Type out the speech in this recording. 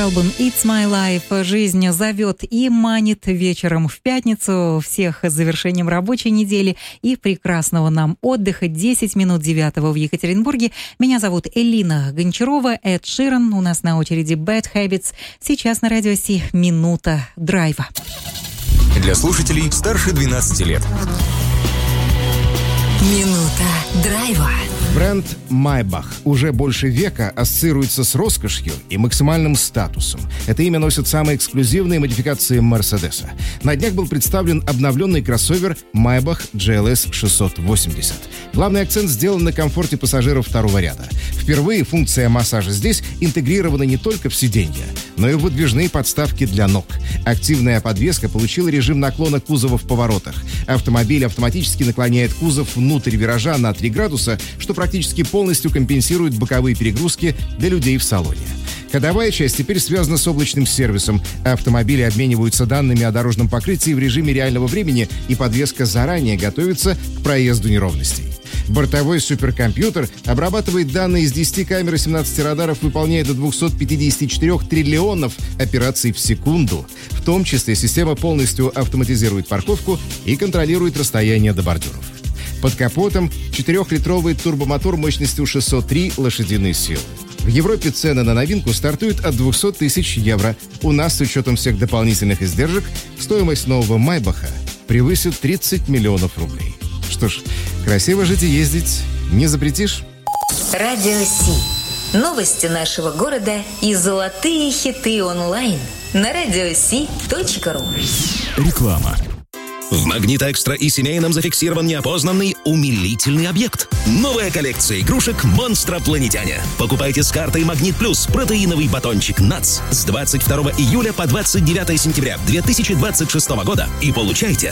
альбом «It's My Life». Жизнь зовет и манит вечером в пятницу. Всех с завершением рабочей недели и прекрасного нам отдыха. 10 минут 9 в Екатеринбурге. Меня зовут Элина Гончарова. Эд Ширан. У нас на очереди Bad Habits. Сейчас на Радио Си минута драйва. Для слушателей старше 12 лет. Минута драйва. Бренд Maybach уже больше века ассоциируется с роскошью и максимальным статусом. Это имя носит самые эксклюзивные модификации Мерседеса. На днях был представлен обновленный кроссовер Maybach GLS 680. Главный акцент сделан на комфорте пассажиров второго ряда. Впервые функция массажа здесь интегрирована не только в сиденье, но и в выдвижные подставки для ног. Активная подвеска получила режим наклона кузова в поворотах. Автомобиль автоматически наклоняет кузов внутрь виража на 3 градуса, что практически полностью компенсирует боковые перегрузки для людей в салоне. Ходовая часть теперь связана с облачным сервисом. Автомобили обмениваются данными о дорожном покрытии в режиме реального времени, и подвеска заранее готовится к проезду неровностей. Бортовой суперкомпьютер обрабатывает данные из 10 камер и 17 радаров, выполняя до 254 триллионов операций в секунду. В том числе система полностью автоматизирует парковку и контролирует расстояние до бордюров. Под капотом 4-литровый турбомотор мощностью 603 лошадиные силы. В Европе цены на новинку стартуют от 200 тысяч евро. У нас, с учетом всех дополнительных издержек, стоимость нового Майбаха превысит 30 миллионов рублей. Что ж, красиво жить и ездить не запретишь. Радио Си. Новости нашего города и золотые хиты онлайн на radiosi.ru. Реклама. В «Магнит Экстра» и семейном зафиксирован неопознанный умилительный объект. Новая коллекция игрушек «Монстропланетяне». Покупайте с картой «Магнит Плюс» протеиновый батончик «НАЦ» с 22 июля по 29 сентября 2026 года и получайте